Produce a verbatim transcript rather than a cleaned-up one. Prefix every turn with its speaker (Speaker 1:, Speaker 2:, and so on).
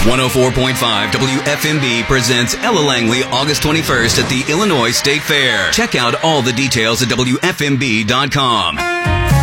Speaker 1: one oh four point five W F M B presents Ella Langley August twenty-first at the Illinois State Fair. Check out all the details at W F M B dot com.